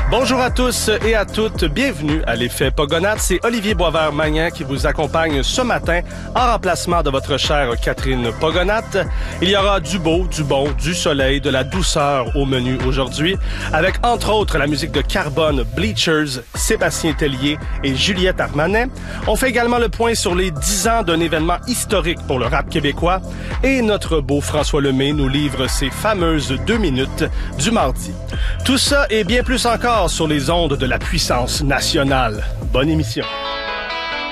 Bonjour à tous et à toutes, bienvenue à l'Effet Pogonade. C'est Olivier Boisvert-Magnan qui vous accompagne ce matin en remplacement de votre chère Catherine Pogonate. Il y aura du beau, du bon, du soleil, de la douceur au menu aujourd'hui, avec entre autres la musique de Carbone, Bleachers, Sébastien Tellier et Juliette Armanet. On fait également le point sur les 10 ans d'un événement historique pour le rap québécois et notre beau François Lemay nous livre ses fameuses 2 minutes du mardi. Tout ça et bien plus encore sur les ondes de la puissance nationale. Bonne émission.